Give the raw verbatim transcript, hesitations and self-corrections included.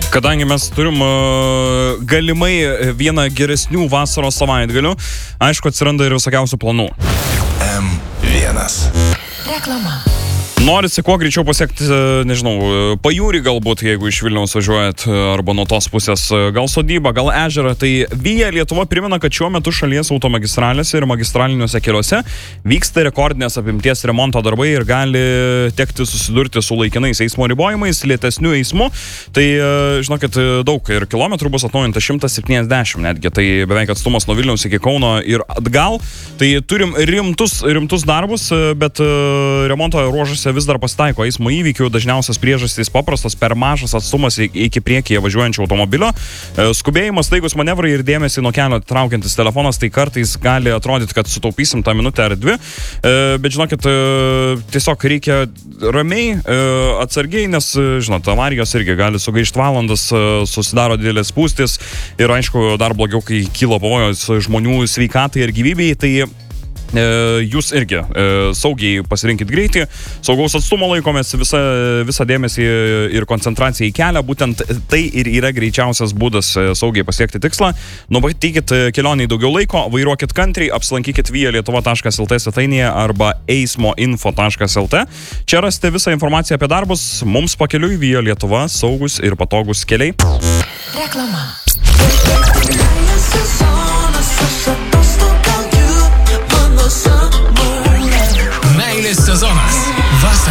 Kadangi mes turim uh, galimai vieną geresnių vasaros savaitgalių, aišku, atsiranda ir visokiausių planų. M vienas. Reklama. Norisi kuo greičiau pasiekti, nežinau, pajūrį galbūt, jeigu iš Vilniaus važiuojat, arba nuo tos pusės, gal sodybą, gal ežerą. Tai Via Lietuva primena, kad šiuo metu šalies automagistralėse ir magistraliniuose keliuose vyksta rekordinės apimties remonto darbai ir gali tekti susidurti su laikinais eismo ribojimais, lėtesniu eismu. Tai, žinokit, daug ir kilometrų bus atnaujinta šimtas septyniasdešimt netgi, tai beveik atstumas nuo Vilniaus iki Kauno ir atgal. Tai turim rimtus, rimtus darbus, bet remonto ruožuose vis dar pasitaiko eismo įvykių, dažniausias priežastys paprastos, per mažas atstumas iki priekyje važiuojančio automobilio. Skubėjimas, staigus manevrai ir dėmesį nuo kelio traukiantis telefonas, tai kartais gali atrodyti, kad sutaupysim tą minutę ar dvi, bet žinokit, tiesiog reikia ramiai, atsargiai, nes, žinot, avarijos irgi gali sugaišti valandas, susidaro didelės spūstis ir aišku, dar blogiau, kai kyla pavojus žmonių sveikatai ir gyvybei, tai jūs irgi e, saugiai pasirinkit greitį, saugaus atstumo laikomės, visą, visą dėmesį ir koncentraciją į kelią, būtent tai ir yra greičiausias būdas saugiai pasiekti tikslą. Numatykit kelioniai daugiau laiko, vairuokit kantriai, apsilankykit via lietuva taškas lt svetainėje arba eismoinfo taškas lt. Čia rasite visą informaciją apie darbus, mums pakeliui Via Lietuva, saugus ir patogus keliai. Reklama. Meilės sezonas.